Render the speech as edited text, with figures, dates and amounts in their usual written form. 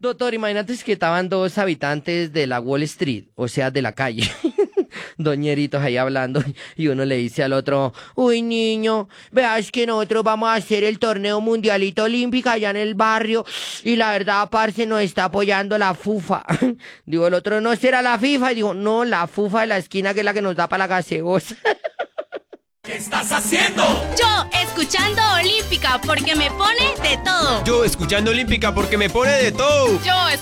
Doctor, imagínate que estaban dos habitantes de la Wall Street, o sea, de la calle, doñeritos ahí hablando, y uno le dice al otro, uy, niño, veas que nosotros vamos a hacer el torneo mundialito olímpico allá en el barrio, y la verdad, parce, nos está apoyando la FUFA. Digo, el otro, ¿no será la FIFA? Y digo, no, la FUFA de la esquina, que es la que nos da para la gaseosa. ¿Qué estás haciendo? Yo escuchando Olímpica porque me pone de todo. Yo escuchando Olímpica porque me pone de todo. Yo escuchando